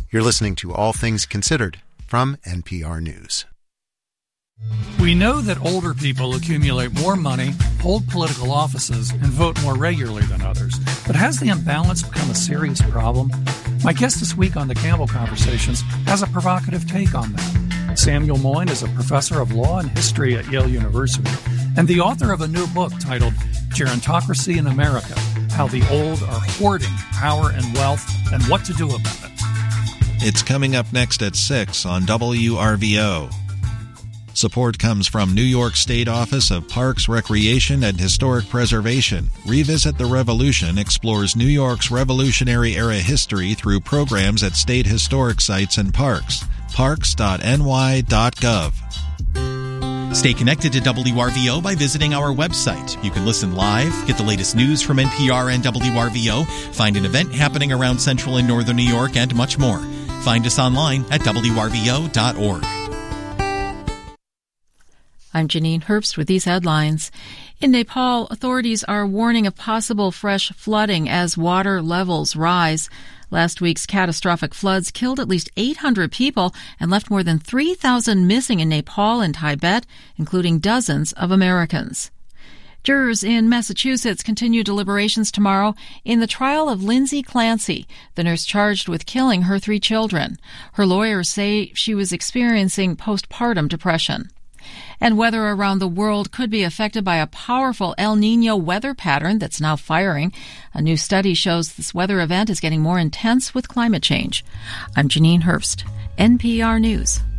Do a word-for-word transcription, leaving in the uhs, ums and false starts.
You're listening to All Things Considered from N P R News. We know that older people accumulate more money, hold political offices, and vote more regularly than others. But has the imbalance become a serious problem? My guest this week on the Campbell Conversations has a provocative take on that. Samuel Moyn is a professor of law and history at Yale University and the author of a new book titled Gerontocracy in America, How the Old Are Hoarding Power and Wealth and What to Do About it. It's coming up next at six on W R V O. Support comes from New York State Office of Parks, Recreation, and Historic Preservation. Revisit the Revolution explores New York's Revolutionary-era history through programs at state historic sites and parks. parks dot n y dot gov. Stay connected to W R V O by visiting our website. You can listen live, get the latest news from N P R and W R V O, find an event happening around Central and Northern New York, and much more. Find us online at W R V O dot org. I'm Janine Herbst with these headlines. In Nepal, authorities are warning of possible fresh flooding as water levels rise. Last week's catastrophic floods killed at least eight hundred people and left more than three thousand missing in Nepal and Tibet, including dozens of Americans. Jurors in Massachusetts continue deliberations tomorrow in the trial of Lindsay Clancy, the nurse charged with killing her three children. Her lawyers say she was experiencing postpartum depression. And weather around the world could be affected by a powerful El Niño weather pattern that's now firing. A new study shows this weather event is getting more intense with climate change. I'm Janine Herbst, N P R News.